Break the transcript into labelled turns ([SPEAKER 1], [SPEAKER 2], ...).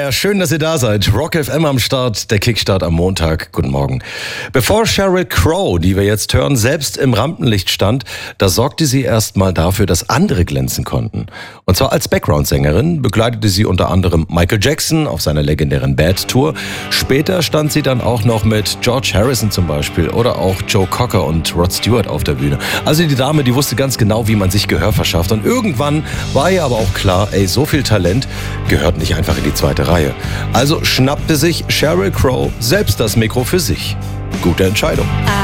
[SPEAKER 1] Ja, schön, dass ihr da seid. Rock FM am Start, der Kickstart am Montag. Guten Morgen. Bevor Sheryl Crow, die wir jetzt hören, selbst im Rampenlicht stand, da sorgte sie erst mal dafür, dass andere glänzen konnten. Und zwar als Background-Sängerin begleitete sie unter anderem Michael Jackson auf seiner legendären Bad Tour. Später stand sie dann auch noch mit George Harrison zum Beispiel oder auch Joe Cocker und Rod Stewart auf der Bühne. Also die Dame, die wusste ganz genau, wie man sich Gehör verschafft. Und irgendwann war ihr aber auch klar, so viel Talent gehört nicht einfach in die zweite Reihe. Also schnappte sich Sheryl Crow selbst das Mikro für sich. Gute Entscheidung.